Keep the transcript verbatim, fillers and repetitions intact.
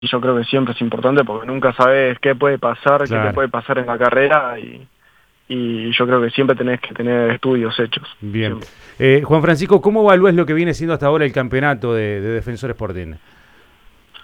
y yo creo que siempre es importante porque nunca sabes qué puede pasar, qué te Claro, puede pasar en la carrera y, y yo creo que siempre tenés que tener estudios hechos, bien. siempre. Eh, Juan Francisco, ¿cómo evalúas lo que viene siendo hasta ahora el campeonato de, de Defensor Sporting?